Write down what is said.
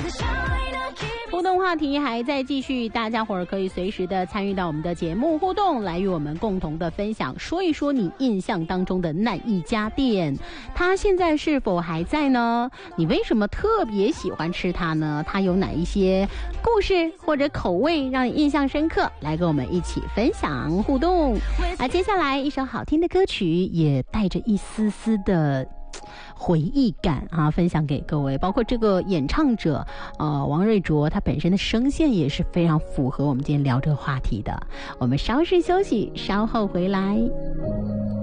互动话题还在继续，大家伙儿可以随时的参与到我们的节目互动，来与我们共同的分享，说一说你印象当中的那一家店，它现在是否还在呢？你为什么特别喜欢吃它呢？它有哪一些故事或者口味让你印象深刻？来跟我们一起分享互动。接下来一首好听的歌曲，也带着一丝丝的回忆感啊，分享给各位，包括这个演唱者王瑞卓，他本身的声线也是非常符合我们今天聊这个话题的。我们稍事休息，稍后回来。